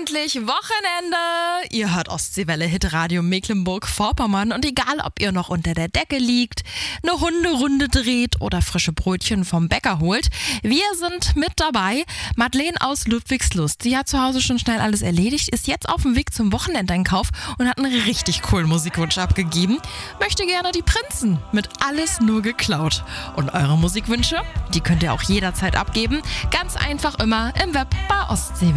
endlich Wochenende. Ihr hört Ostseewelle Hitradio Mecklenburg-Vorpommern und egal, ob ihr noch unter der Decke liegt, eine Hunderunde dreht oder frische Brötchen vom Bäcker holt, wir sind mit dabei. Madeleine aus Ludwigslust, die hat zu Hause schon schnell alles erledigt, ist jetzt auf dem Weg zum Wochenendeinkauf und hat einen richtig coolen Musikwunsch abgegeben. Möchte gerne die Prinzen mit Alles nur geklaut. Und eure Musikwünsche, die könnt ihr auch jederzeit abgeben. Ganz einfach immer im Web bei Ostseewelle.